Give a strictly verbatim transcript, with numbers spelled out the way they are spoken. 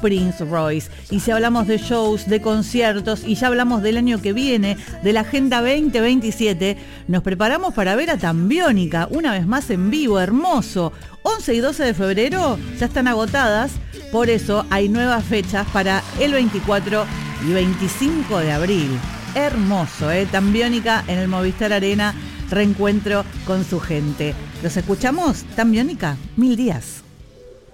Prince Royce. Y si hablamos de shows, de conciertos, y ya hablamos del año que viene, de la Agenda veinte veintisiete, nos preparamos para ver a Tambiónica, una vez más en vivo, hermoso. once y doce de febrero ya están agotadas, por eso hay nuevas fechas para el veinticuatro y veinticinco de abril. Hermoso, ¿eh? Tambiónica en el Movistar Arena, reencuentro con su gente. ¿Los escuchamos? Tambiónica, Mil Días.